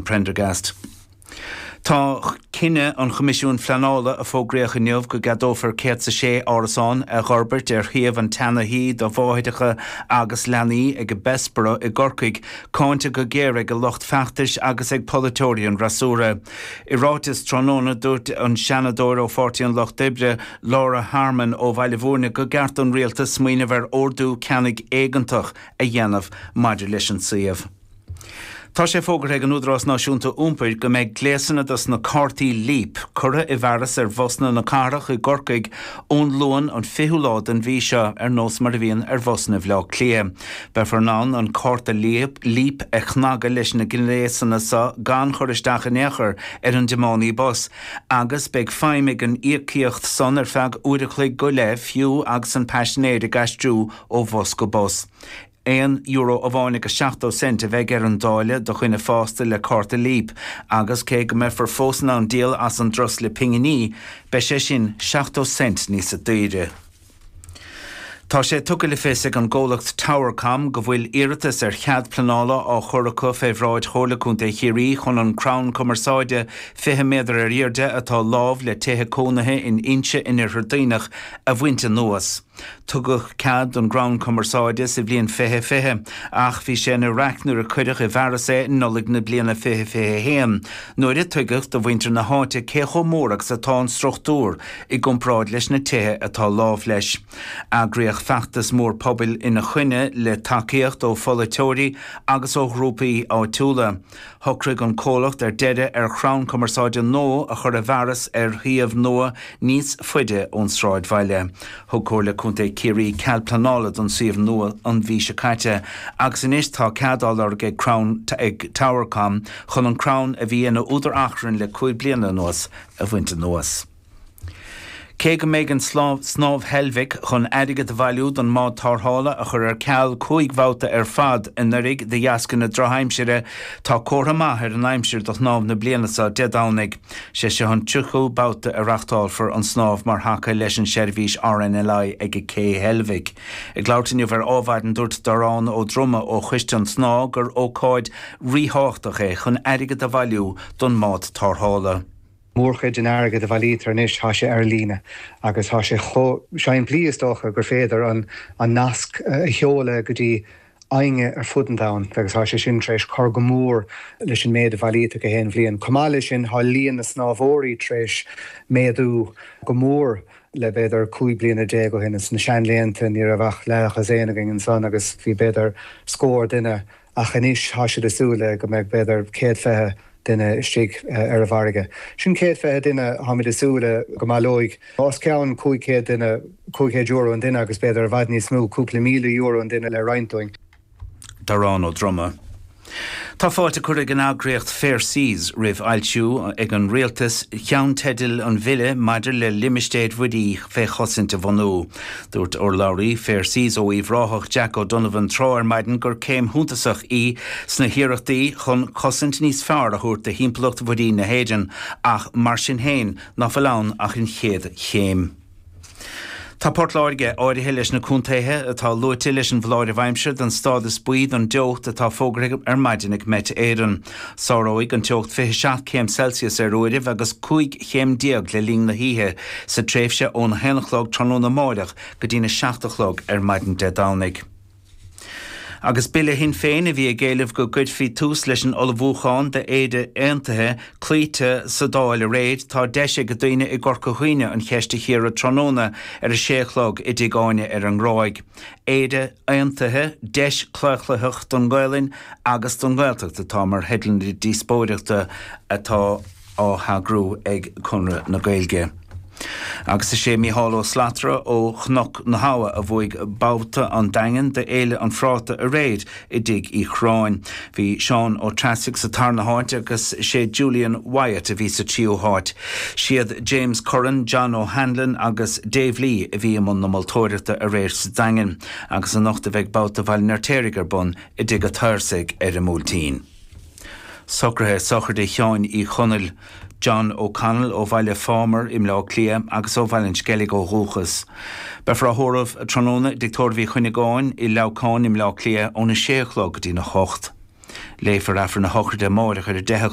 Prendergast. Tá cinenne an Comisiún Flanála a fógréach inniuh go gadófar céad sa sé árasán a Ghorbert chiamh an tana hí do bháidecha agus leanaí ag go bespera I gorcaig cáinte go géire go locht feachtais agus ag polytórion rasúra. I rátas tróna dúirt an seanadóir ó Fortíon Loch Dibre Laura Harman ó Bhailevúrne go gceart an rialta smaoine bhar ordú ceannig éigentach a dhéanamh maidir leis an suíomh. Tá sé fógur ag an údrás náisiúnta úmpair go méid gléasanna dus na cartaí líp, cura I bheras bhosna na carach I gorcaig ón luan an fiúlád an bhí seo nós mar a bhíon bhosna bhlá clia. Befarnán an carta líp a chnaga leis na gléasanna sa gan choristeach an éachair an demánaí bos, agus beag feimig an íochíocht son feag uirichlaigh go le fiú agus an passionéide gasstrú ó bhos go bos. €1 a bháinnig a 70 cent a bheith an dáile do chuine fásta le carta líp, agus cé go me for fósanna an díal as an dros le pinganí, be sé sin 70 cent níos a dúire. Tá sé tuca le féisigh an ggólacht Towercom go bhfuil iiritas chead planála á chorracha féhráid chorlaúnta chiaí chun an Crown Commerceáide 20 méadar riirde atá lámh le tuthe cónathe in inse inar daoinech a bhainte nuas. Tugach cad an Crown Commerceáide sa bblion 20 ach bhí sé na reachnúair a chuideach I bheras nolig na bliana 20 héan. Nuair I tugach do bhaintear na háite cécho mórach sa tá an struchtúr I gcompráid leis na tuthe atá lámh leis. Agriach feachtas mór pobail ina chuine le takeíocht ó pholatóirí agus ó grúpaí á túla. Thocraigh an cólacht deide Crown Commerceáide nó a chur a bheras thiamh nua níos fuide ón sráid bhaile. Thugcóir le chunta ciaí cead planála don suíomh nua an bhí se caite, agus inis tá ceadálar ag Crown ag Towercom chun an Crown a bhí ina údar achrann le 5 bliana nuas a bhainte nuas. Cé go méid an snámh Helvig chun aige de bhailiú don mád tarthála a chur ceall 5 bhauta fad in narig de jaascan na droheimsire tá córa maithir an aimsir do snámh na bliana sa dedánig. sé an tuchú bhauta a reachtáil an snámh mar hacha leis an seirbhís RNLI ag cé Helvig. I gláirtiniu bhar ábhaid an dúirt darán ó druma ó chuiste an sná gur ócáid ríthachtacha chun aige de bhailiú don mád tarthála. Mórcha generiga de bhailítar níos tá sé líne, agus tá sé sein plíostócha gur féidir an nasc cheola go dtí ainge fudandáin, agus tá sé sin tréis cor go mór leis sin méad a bhailítar go héan bblion. Cumáile sin há líon na snámhóirí tréis méadú go mór le beidir 5 bliana dé go hinnas na seanléanta ní a bheith lechas éanagin an san agus bhí beidir scór duine a chaníos tá sé desúla go méid beidir céad fethe duine stig a bharige. Sin céad fethe duine haid asúla go máilóig. Os ceann 5 duine €5 an duine agus beidir bhaid níos smú cúpla €1,000 an duine le reintoing. Darán ó druma. Tá fáilte chuir an agréocht Fair Seas rih ailsiú ag an rialtas cheann tedal an bhile maidir le limistéad bhuidí fé chosinte bhanú. Dúirt Orlaurí Fair Seas ó íomhráthach Jack O'Donovan tráir maidin gur céim thúntasach sna hiireachtaí chun chosint níos fearr a thuairt de himplacht bhuidí na héidean ach mar sin héin ná bhleann ach in chéad chéim. Tá Portláirge áirithe leis na cúntaithe atá luaite leis an bhláir a bhaimsir den stádas buid an deocht atá fógraigh maidinig met éan. Sáróigh an teocht 27 Celsius uirih agus 5 chéim diaag le lín na híthe sa tréimhse ón henachlog tróna máideach go dtí na 60 maidin dedánig. Agus bille hin féin a bhí a géalamh go gcuidhí tús leis an olbhúcháin de éide aontaithe clíte sa dáil a réid tá deise go daoine I gcorca chuoine an cheiste chéar a tróna a séchlog I dtígáine an gráig. Éide aontaithe deis chlachlathacht don Gaelin agus don Gaelteachta tá mar hedlann díspóireachta atá á thagrú ag Conradh na Gaeilge. Agus sé Mícheál Ó Slatra ó Chnoc na Hawa a bhuaig báta an dagan de éile an fráta a réid I dig I chráin. Bhí Seán ó Trasig sa Tarna Háit agus sé Julian Wyatt a bhí sa Tío Háit. Siad James Curran, John O'Hanlon agus Dave Lee a bhí amon na maltóireachta a réir sa dagan agus an nachta bheith báta bhail neirtéirigar bun I dig a thuirsaigh a múltíín. Socrathe sochar de cheáin I chonel John O'Connell ó bhaile fámar im lá clia agus ó bhailin skellig ó rúchas. Befra thóramh a tróna dictór bhí chuineáin I leáin im lá clia ó na séchlog dí na hocht. Léifar afar na hochar de máireach ar a